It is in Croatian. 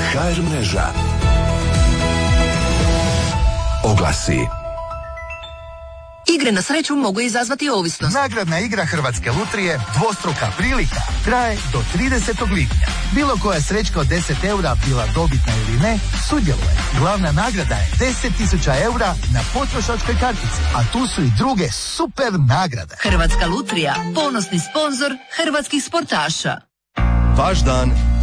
HR mreža. Oglasi. Igre na sreću mogu izazvati ovisnost. Nagradna igra Hrvatske lutrije Dvostruka prilika traje do 30. lipnja. Bilo koja srećka od 10 eura, bila dobitna ili ne, sudjeluje. Glavna nagrada je 10.000 eura na potrošačkoj kartici, a tu su i druge super nagrade. Hrvatska lutrija, ponosni sponzor hrvatskih sportaša. Vaš dan